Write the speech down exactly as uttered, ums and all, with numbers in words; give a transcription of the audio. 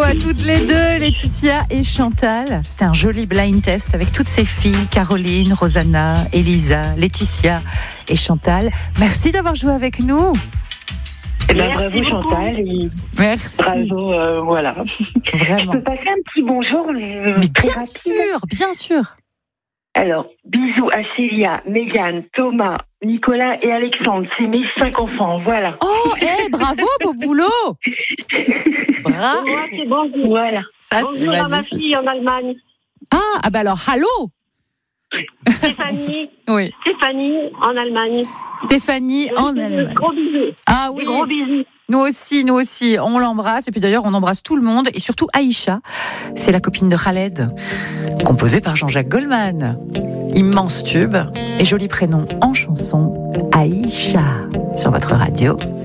à toutes les deux, Laetitia et Chantal. C'était un joli blind test avec toutes ces filles, Caroline, Rosanna, Elisa, Laetitia et Chantal. Merci d'avoir joué avec nous. Eh ben, bravo Chantal. Et merci. Bravo, euh, voilà. Vraiment. Je peux passer un petit bonjour, mais, mais très bien rapide. sûr, bien sûr. Alors, bisous à Célia, Mégane, Thomas, Nicolas et Alexandre. C'est mes cinq enfants, voilà. Oh, hey, bravo, beau boulot. Bravo. Moi, c'est bonjour. Voilà. Ça, bonjour c'est à ma magnifique. fille en Allemagne. Ah, ah bah alors, allô. Stéphanie. Oui. Stéphanie en Allemagne. Stéphanie en Des Allemagne. Gros bisous. Ah oui. Des gros bisous. Nous aussi, nous aussi, on l'embrasse. Et puis d'ailleurs, on embrasse tout le monde. Et surtout Aïcha, c'est la copine de Khaled, composée par Jean-Jacques Goldman. Immense tube et joli prénom en chanson, Aïcha, sur votre radio.